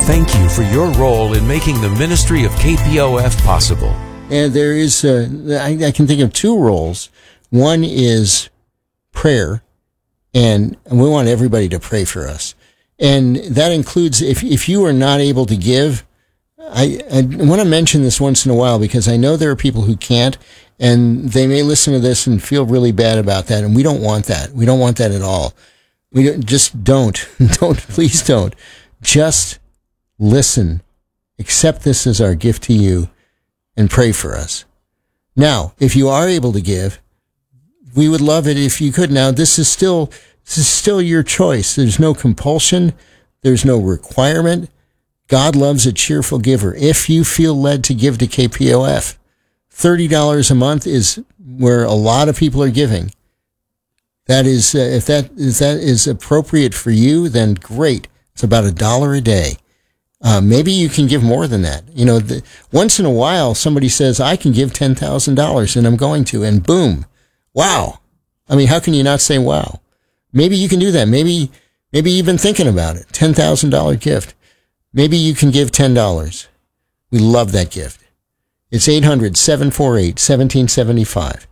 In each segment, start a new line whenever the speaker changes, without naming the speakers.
Thank you for your role in making the ministry of KPOF possible.
And there is, I can think of two roles. One is prayer, and we want everybody to pray for us. And that includes, if you are not able to give, I want to mention this once in a while because I know there are people who can't, and they may listen to this and feel really bad about that, and we don't want that. We don't want that at all. Just don't. Please don't. Just listen. Accept this as our gift to you and pray for us. Now, if you are able to give, we would love it if you could. Now, this is still your choice. There's no compulsion. There's no requirement. God loves a cheerful giver. If you feel led to give to KPOF, $30 a month is where a lot of people are giving. That is, if that is appropriate for you, then great. It's about $1 a day. Maybe you can give more than that. Once in a while, somebody says, I can give $10,000 and I'm going to, and boom. Wow. I mean, how can you not say wow? Maybe you can do that. Maybe you've been thinking about it. $10,000 gift. Maybe you can give $10. We love that gift. It's 800-748-1775.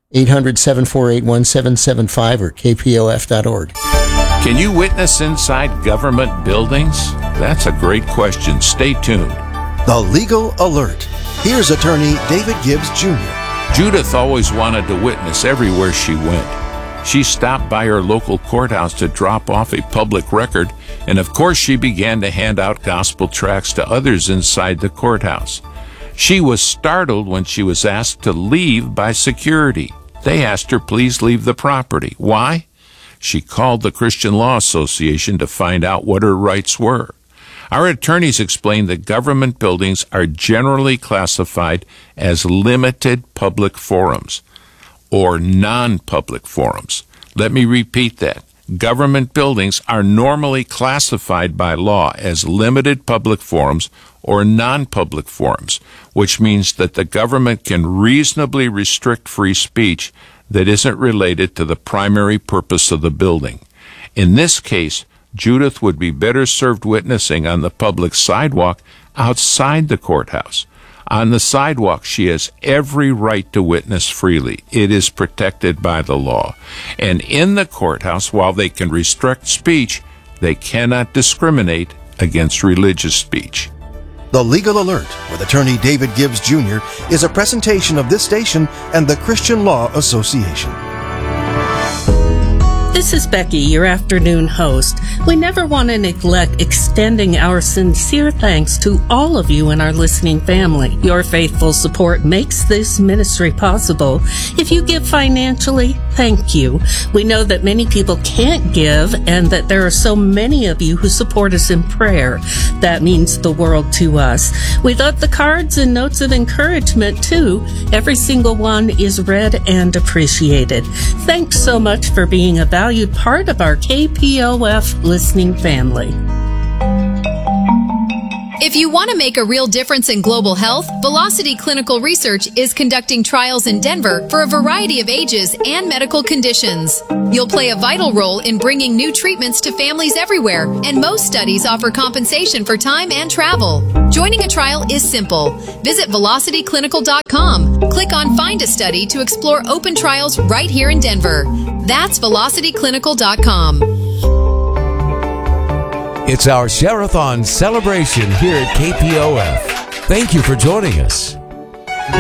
800-748-1775 or kpof.org.
Can you witness inside government buildings? That's a great question. Stay tuned.
The Legal Alert. Here's attorney David Gibbs Jr.
Judith always wanted to witness everywhere she went. She stopped by her local courthouse to drop off a public record, and of course she began to hand out gospel tracts to others inside the courthouse. She was startled when she was asked to leave by security. They asked her, please leave the property. Why? She called the Christian Law Association to find out what her rights were. Our attorneys explained that government buildings are generally classified as limited public forums or non-public forums. Let me repeat that. Government buildings are normally classified by law as limited public forums or non-public forums, which means that the government can reasonably restrict free speech that isn't related to the primary purpose of the building. In this case, Judith would be better served witnessing on the public sidewalk outside the courthouse. On the sidewalk, she has every right to witness freely. It is protected by the law. And in the courthouse, while they can restrict speech, they cannot discriminate against religious speech.
The Legal Alert with attorney David Gibbs Jr. is a presentation of this station and the Christian Law Association.
This is Becky, your afternoon host. We never want to neglect extending our sincere thanks to all of you in our listening family. Your faithful support makes this ministry possible. If you give financially, thank you. We know that many people can't give and that there are so many of you who support us in prayer. That means the world to us. We love the cards and notes of encouragement too. Every single one is read and appreciated. Thanks so much for being a valued part of our KPOF listening family.
If you want to make a real difference in global health, Velocity Clinical Research is conducting trials in Denver for a variety of ages and medical conditions. You'll play a vital role in bringing new treatments to families everywhere, and most studies offer compensation for time and travel. Joining a trial is simple. Visit velocityclinical.com. Click on Find a Study to explore open trials right here in Denver. That's velocityclinical.com.
It's our Share-a-thon celebration here at KPOF. Thank you for joining us.